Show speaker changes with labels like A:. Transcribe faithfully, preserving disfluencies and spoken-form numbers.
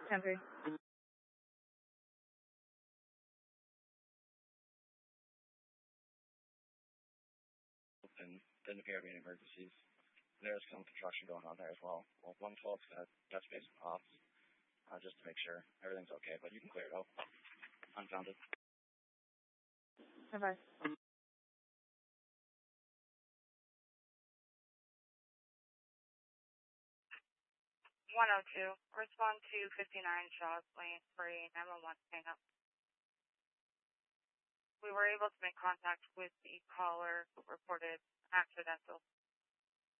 A: Henry.
B: And didn't appear to be any emergencies. There's some construction going on there as well. Well, one twelve's got touch base with ops, uh, just to make sure everything's okay, but you can clear it out. Unfounded.
A: Bye-bye.
C: one oh two. Respond to fifty-nine Shaw's Lane for a nine one one hang-up. We were able to make contact with the caller who reported accidental